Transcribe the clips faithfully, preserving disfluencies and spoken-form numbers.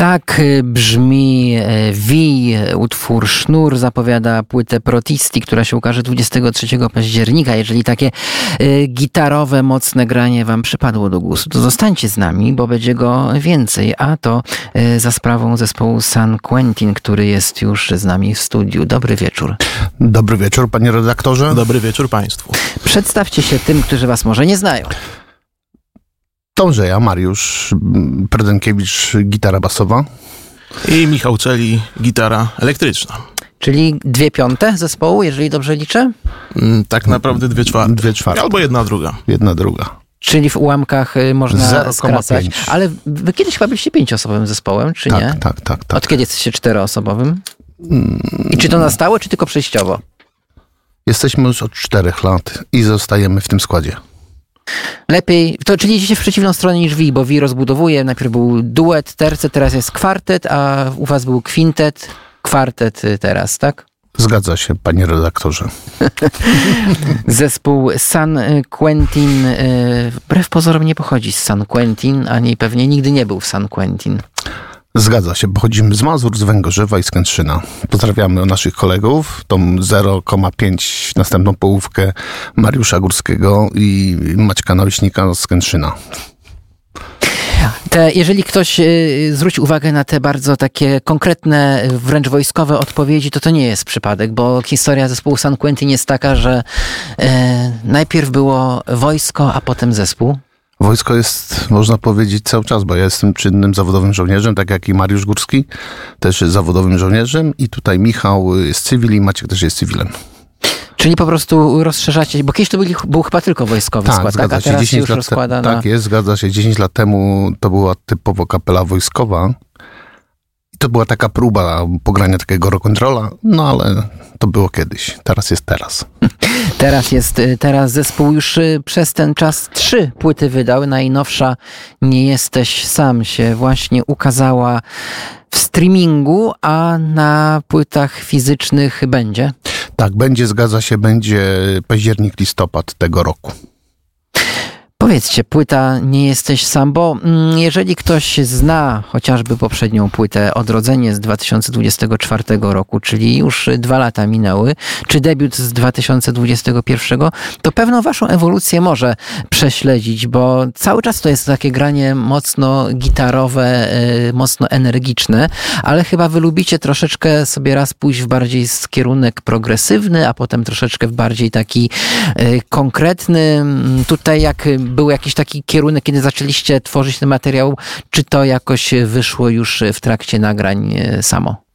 Tak brzmi Wii, utwór Sznur zapowiada płytę Protisti, która się ukaże dwudziestego trzeciego października. Jeżeli takie gitarowe, mocne granie wam przypadło do gustu, to zostańcie z nami, bo będzie go więcej, a to za sprawą zespołu San Quentin, który jest już z nami w studiu. Dobry wieczór. Dobry wieczór, panie redaktorze. Dobry wieczór państwu. Przedstawcie się tym, którzy was może nie znają. Tomże ja, Mariusz Predenkiewicz, gitara basowa. I Michał Czeli, gitara elektryczna. Czyli dwie piąte zespołu, jeżeli dobrze liczę? Mm, tak naprawdę dwie czwarte. Dwie czwarte. Albo jedna druga. Jedna druga. Czyli w ułamkach można zero przecinek skracać. pięć. Ale wy kiedyś chyba byliście pięcioosobowym zespołem, czy tak, nie? Tak, tak, tak. Od kiedy jesteście czteroosobowym? I czy to na stałe, czy tylko przejściowo? Jesteśmy już od czterech lat i zostajemy w tym składzie. Lepiej, to czyli idziecie w przeciwną stronę niż Wii, bo Wii rozbudowuje, najpierw był duet, tercet, teraz jest kwartet, a u was był kwintet, kwartet teraz, tak? Zgadza się, panie redaktorze. Zespół San Quentin, wbrew pozorom nie pochodzi z San Quentin, ani pewnie nigdy nie był w San Quentin. Zgadza się, pochodzimy z Mazur, z Węgorzewa i z Kętrzyna. Pozdrawiamy naszych kolegów, tą zero przecinek pięć, następną połówkę Mariusza Górskiego i Maćka Nałyśnika z Kętrzyna. Te, jeżeli ktoś y, zwróci uwagę na te bardzo takie konkretne, wręcz wojskowe odpowiedzi, to to nie jest przypadek, bo historia zespołu San Quentin jest taka, że y, najpierw było wojsko, a potem zespół. Wojsko jest, można powiedzieć, cały czas, bo ja jestem czynnym zawodowym żołnierzem, tak jak i Mariusz Górski, też jest zawodowym żołnierzem i tutaj Michał jest cywil i Maciek też jest cywilem. Czyli po prostu rozszerzacie, bo kiedyś to byli, był chyba tylko wojskowy tak, skład, zgadza tak? A się. teraz się dziesięć już lat rozkłada te, na... Tak jest, zgadza się. dziesięć lat temu to była typowo kapela wojskowa. I to była taka próba pogrania takiego rock'n'rolla, no ale to było kiedyś. Teraz jest teraz. Teraz jest, teraz zespół już przez ten czas trzy płyty wydał. Najnowsza Nie jesteś sam się właśnie ukazała w streamingu, a na płytach fizycznych będzie. Tak, będzie, zgadza się, będzie październik, listopad tego roku. Powiedzcie, płyta Nie jesteś sam, bo jeżeli ktoś zna chociażby poprzednią płytę Odrodzenie z dwa tysiące dwudziestego czwartego roku, czyli już dwa lata minęły, czy debiut z dwa tysiące dwudziestego pierwszego, to pewną waszą ewolucję może prześledzić, bo cały czas to jest takie granie mocno gitarowe, mocno energiczne, ale chyba wy lubicie troszeczkę sobie raz pójść w bardziej z kierunek progresywny, a potem troszeczkę w bardziej taki konkretny. Tutaj jak był jakiś taki kierunek, kiedy zaczęliście tworzyć ten materiał, czy to jakoś wyszło już w trakcie nagrań samo?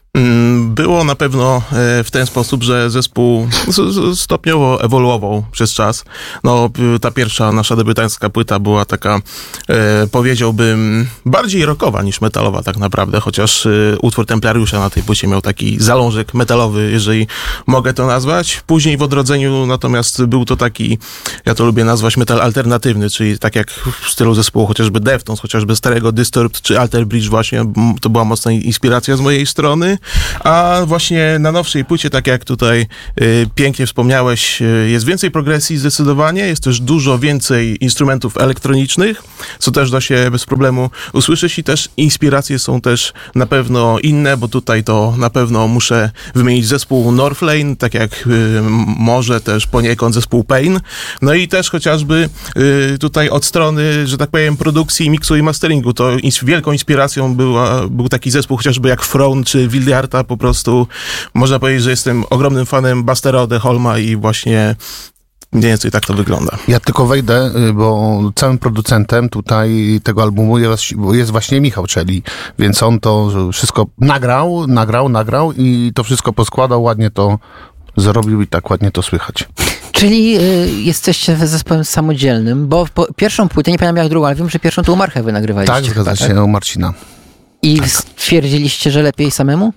Było na pewno w ten sposób, że zespół stopniowo ewoluował przez czas. No, ta pierwsza nasza debiutancka płyta była taka, powiedziałbym, bardziej rockowa niż metalowa tak naprawdę, chociaż utwór Templariusza na tej płycie miał taki zalążek metalowy, jeżeli mogę to nazwać. Później w Odrodzeniu natomiast był to taki, ja to lubię nazwać metal alternatywny, czyli tak jak w stylu zespołu chociażby Deftones, chociażby starego Disturbed czy Alter Bridge właśnie, to była mocna inspiracja z mojej strony. A właśnie na nowszej płycie, tak jak tutaj y, pięknie wspomniałeś, y, jest więcej progresji zdecydowanie, jest też dużo więcej instrumentów elektronicznych, co też da się bez problemu usłyszeć i też inspiracje są też na pewno inne, bo tutaj to na pewno muszę wymienić zespół Northlane, tak jak y, może też poniekąd zespół Pain, no i też chociażby y, tutaj od strony, że tak powiem, produkcji, miksu i masteringu, to ins- wielką inspiracją była, był taki zespół chociażby jak Front czy Williarta. Po prostu można powiedzieć, że jestem ogromnym fanem Bastera Odeholma i właśnie mniej więcej tak to wygląda. Ja tylko wejdę, bo całym producentem tutaj tego albumu jest, jest właśnie Michał Czeli, więc on to wszystko nagrał, nagrał, nagrał i to wszystko poskładał, ładnie to zrobił i tak ładnie to słychać. Czyli y, jesteście zespołem samodzielnym, bo po, pierwszą płytę, nie pamiętam jak drugą, ale wiem, że pierwszą to u Marchewy nagrywaliście. Tak, zgadza chyba, się, tak? u Marcina. I tak. stwierdziliście, że lepiej samemu?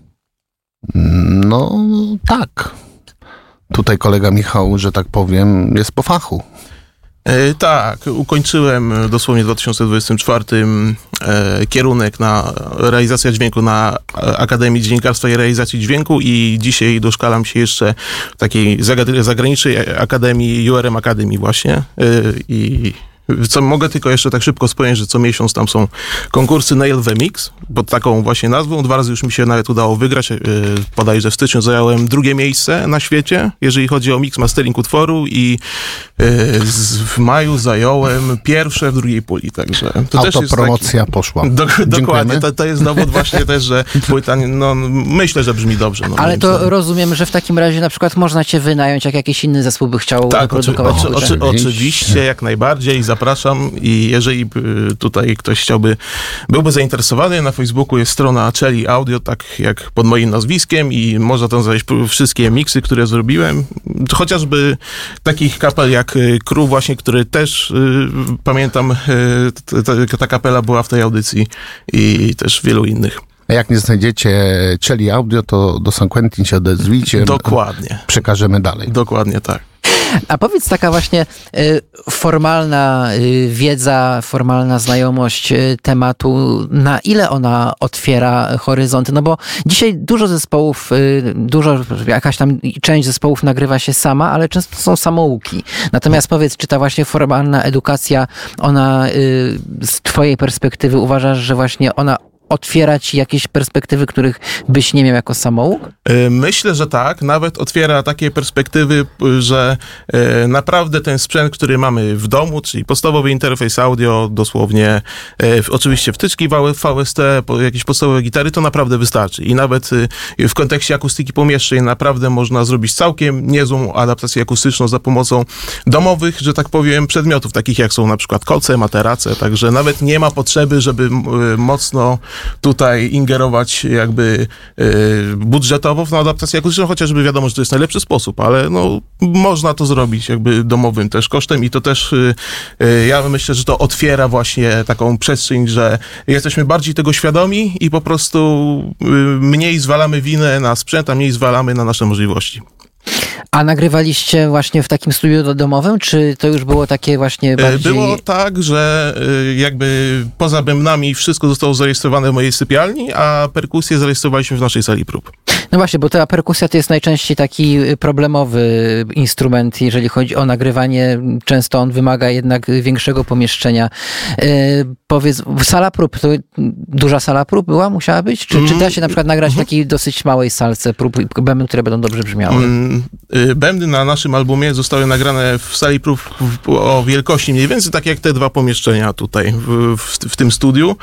No tak. Tutaj kolega Michał, że tak powiem, jest po fachu. E, tak, ukończyłem dosłownie w dwa tysiące dwudziestym czwartym e, kierunek na realizacja dźwięku na Akademii Dziennikarstwa i Realizacji Dźwięku i dzisiaj doszkalam się jeszcze w takiej zagranicznej akademii, U R M Academy właśnie. E, I Co mogę tylko jeszcze tak szybko wspomnieć, że co miesiąc tam są konkursy Nail the Mix, pod taką właśnie nazwą. Dwa razy już mi się nawet udało wygrać. Bodajże w styczniu zająłem drugie miejsce na świecie, jeżeli chodzi o mix mastering utworu i w maju zająłem pierwsze w drugiej puli, także to też jest autopromocja taki... poszła. Do, dokładnie, to, to jest dowód właśnie też, że płyta, no myślę, że brzmi dobrze. No, ale to zdaniem. Rozumiem, że w takim razie na przykład można cię wynająć, jak jakiś inny zespół by chciał tak, wyprodukować oczy, płytę. oczy, Oczywiście, jak najbardziej, zapraszam i jeżeli tutaj ktoś chciałby, byłby zainteresowany, na Facebooku jest strona Celi Audio, tak jak pod moim nazwiskiem i można tam znaleźć wszystkie miksy, które zrobiłem, chociażby takich kapel jak Crew właśnie, który też y, pamiętam, y, ta, ta kapela była w tej audycji i też wielu innych. A jak nie znajdziecie Celi Audio, to do San Quentin się odezwijcie. Dokładnie. Przekażemy dalej. Dokładnie tak. A powiedz, taka właśnie y, formalna y, wiedza, formalna znajomość y, tematu, na ile ona otwiera horyzonty? No bo dzisiaj dużo zespołów, y, dużo, jakaś tam część zespołów nagrywa się sama, ale często są samouki. Natomiast powiedz, czy ta właśnie formalna edukacja, ona y, z twojej perspektywy uważasz, że właśnie ona otwiera ci jakieś perspektywy, których byś nie miał jako samouk? Myślę, że tak. Nawet otwiera takie perspektywy, że naprawdę ten sprzęt, który mamy w domu, czyli podstawowy interfejs audio, dosłownie oczywiście wtyczki V S T, jakieś podstawowe gitary, to naprawdę wystarczy. I nawet w kontekście akustyki pomieszczeń naprawdę można zrobić całkiem niezłą adaptację akustyczną za pomocą domowych, że tak powiem, przedmiotów, takich jak są na przykład koce, materace, także nawet nie ma potrzeby, żeby mocno tutaj ingerować jakby y, budżetowo w adaptację akustyczną, chociażby wiadomo, że to jest najlepszy sposób, ale no można to zrobić jakby domowym też kosztem i to też y, y, ja myślę, że to otwiera właśnie taką przestrzeń, że jesteśmy bardziej tego świadomi i po prostu y, mniej zwalamy winę na sprzęt, a mniej zwalamy na nasze możliwości. A nagrywaliście właśnie w takim studiu domowym, czy to już było takie właśnie bardziej... Było tak, że jakby poza bębnami wszystko zostało zarejestrowane w mojej sypialni, a perkusję zarejestrowaliśmy w naszej sali prób. No właśnie, bo ta perkusja to jest najczęściej taki problemowy instrument, jeżeli chodzi o nagrywanie. Często on wymaga jednak większego pomieszczenia. Yy, powiedz, sala prób, to duża sala prób była, musiała być? Czy, czy da się na przykład nagrać w takiej dosyć małej salce prób, bębny, które będą dobrze brzmiały? Bębny na naszym albumie zostały nagrane w sali prób o wielkości mniej więcej tak jak te dwa pomieszczenia tutaj w, w, w tym studiu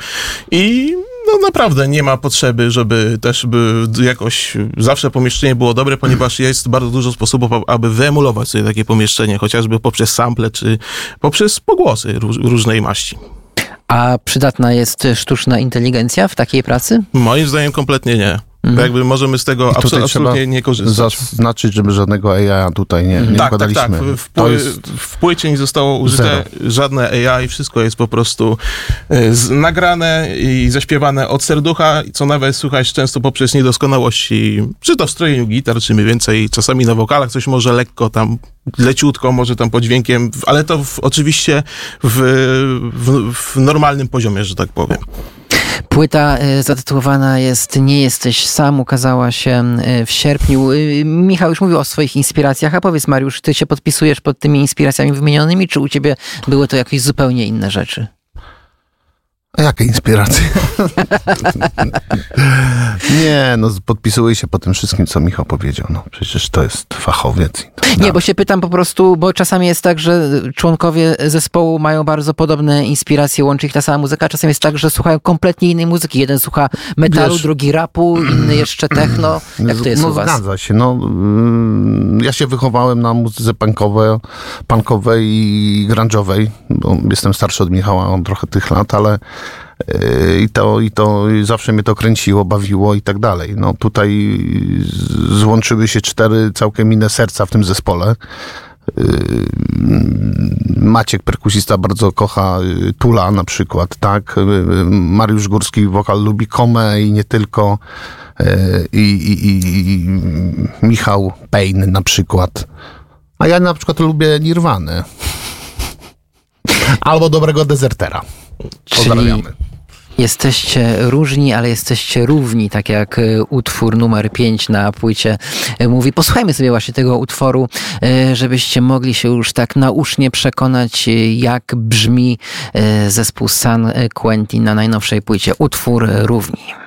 i no naprawdę nie ma potrzeby, żeby też by jakoś zawsze pomieszczenie było dobre, ponieważ jest bardzo dużo sposobów, aby wyemulować sobie takie pomieszczenie, chociażby poprzez sample, czy poprzez pogłosy róż, różnej maści. A przydatna jest sztuczna inteligencja w takiej pracy? Moim zdaniem kompletnie nie. Mm. Jakby możemy z tego absolutnie, absolutnie nie korzystać. Zaznaczyć, żeby żadnego A I tutaj nie, nie tak, wkładaliśmy. Tak, tak. W, pły, jest... w płycie nie zostało użyte zero. Żadne A I, wszystko jest po prostu z, nagrane i zaśpiewane od serducha, co nawet słychać często poprzez niedoskonałości, czy to w strojeniu gitar, czy mniej więcej czasami na wokalach coś może lekko tam, leciutko, może tam podźwiękiem, ale to w, oczywiście w, w, w normalnym poziomie, że tak powiem. Płyta zatytułowana jest Nie jesteś sam, ukazała się w sierpniu. Michał już mówił o swoich inspiracjach, a powiedz Mariusz, ty się podpisujesz pod tymi inspiracjami wymienionymi, czy u ciebie były to jakieś zupełnie inne rzeczy? A jakie inspiracje? Nie, no podpisuję się po tym wszystkim, co Michał powiedział. No przecież to jest fachowiec. Nie, bo się pytam po prostu, bo czasami jest tak, że członkowie zespołu mają bardzo podobne inspiracje, łączy ich ta sama muzyka, a czasem jest tak, że słuchają kompletnie innej muzyki. Jeden słucha metalu, Wiesz, drugi rapu, inny jeszcze techno. Jak to jest no, u was? Zgadza się. No, ja się wychowałem na muzyce punkowej, punkowej i grunge'owej, bo jestem starszy od Michała, on trochę tych lat, ale I to, i to i zawsze mnie to kręciło, bawiło i tak dalej. No tutaj złączyły się cztery całkiem inne serca w tym zespole. Maciek, perkusista, bardzo kocha Tula na przykład, tak? Mariusz Górski, wokal, lubi Komę i nie tylko. I, i, i Michał Payne na przykład. A ja na przykład lubię Nirwanę. Albo dobrego Dezertera. Pozdrawiamy. Jesteście różni, ale jesteście równi, tak jak utwór numer pięć na płycie mówi. Posłuchajmy sobie właśnie tego utworu, żebyście mogli się już tak nausznie przekonać, jak brzmi zespół San Quentin na najnowszej płycie. Utwór Równi.